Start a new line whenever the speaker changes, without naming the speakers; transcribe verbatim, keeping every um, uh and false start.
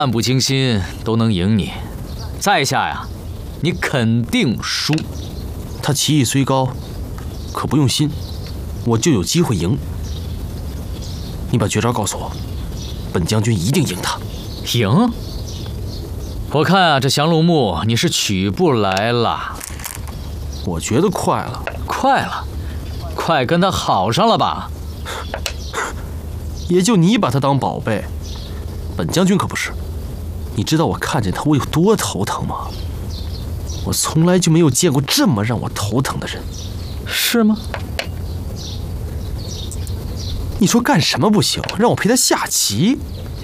漫不经心都能赢你，在下呀，你肯定输。
他棋艺虽高，可不用心，我就有机会赢。你把绝招告诉我，本将军一定赢他。
赢？我看啊，这降龙木你是取不来了。
我觉得快了，
快了，快跟他好上了吧？
也就你把他当宝贝，本将军可不是。你知道我看见他我有多头疼吗？我从来就没有见过这么让我头疼的人。
是吗？
你说干什么不行？让我陪他下棋？